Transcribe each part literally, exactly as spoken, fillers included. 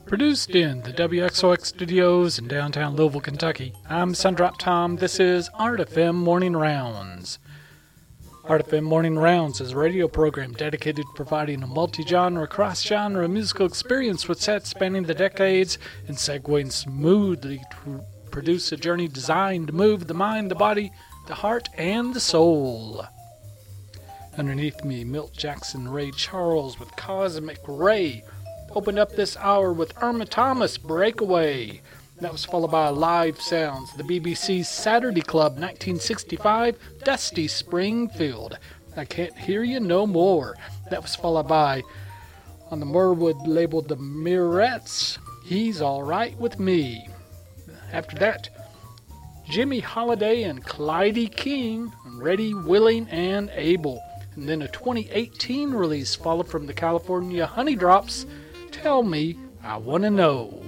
Produced in the W X O X studios in downtown Louisville, Kentucky. I'm Sundrop Tom. This is Art F M Morning Rounds. Art F M Morning Rounds is a radio program dedicated to providing a multi-genre, cross-genre musical experience with sets spanning the decades and segueing smoothly to produce a journey designed to move the mind, the body, the heart, and the soul. Underneath me, Milt Jackson, Ray Charles with Cosmic Ray. Opened up this hour with Irma Thomas, Breakaway. That was followed by Live Sounds, the B B C's Saturday Club, nineteen sixty-five, Dusty Springfield. I Can't Hear You No More. That was followed by, on the Merwood label, the Mirettes, He's All Right With Me. After that, Jimmy Holiday and Clyde King, Ready, Willing, and Able. And then a twenty eighteen release followed from the California Honey Drops, Tell Me I Wanna Know.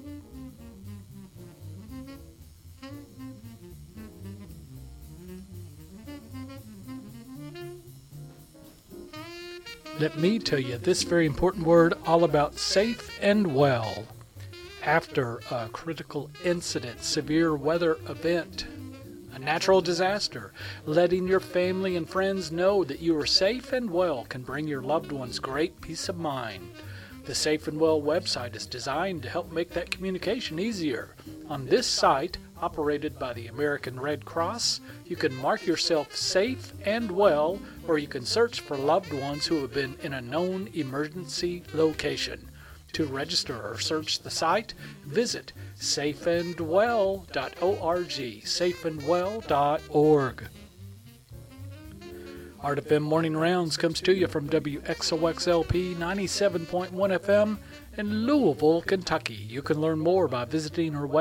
Let me tell you this very important word all about safe and well. After a critical incident, severe weather event, a natural disaster, letting your family and friends know that you are safe and well can bring your loved ones great peace of mind. The Safe and Well website is designed to help make that communication easier. On this site, operated by the American Red Cross, you can mark yourself safe and well, or you can search for loved ones who have been in a known emergency location. To register or search the site, visit safe and well dot org, safe and well dot org. Art F M Morning Rounds comes to you from W X O X L P ninety-seven point one F M in Louisville, Kentucky. You can learn more by visiting our website.